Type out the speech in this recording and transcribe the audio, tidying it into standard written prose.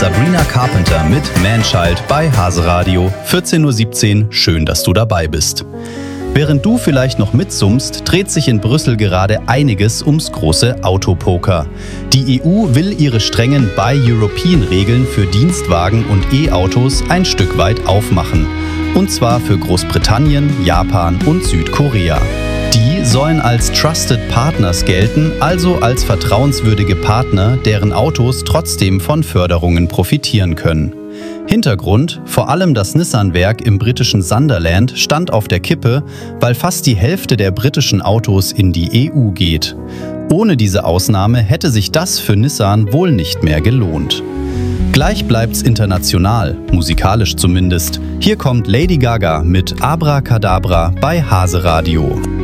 Sabrina Carpenter mit Man-Child bei Hase Radio, 14:17 Uhr. Schön, dass du dabei bist. Während du vielleicht noch mitsummst, dreht sich in Brüssel gerade einiges ums große Autopoker. Die EU will ihre strengen Buy European-Regeln für Dienstwagen und E-Autos ein Stück weit aufmachen. Und zwar für Großbritannien, Japan und Südkorea. Die sollen als Trusted Partners gelten, also als vertrauenswürdige Partner, deren Autos trotzdem von Förderungen profitieren können. Hintergrund: vor allem das Nissan-Werk im britischen Sunderland stand auf der Kippe, weil fast die Hälfte der britischen Autos in die EU geht. Ohne diese Ausnahme hätte sich das für Nissan wohl nicht mehr gelohnt. Gleich bleibt's international, musikalisch zumindest. Hier kommt Lady Gaga mit Abracadabra bei Hase Radio.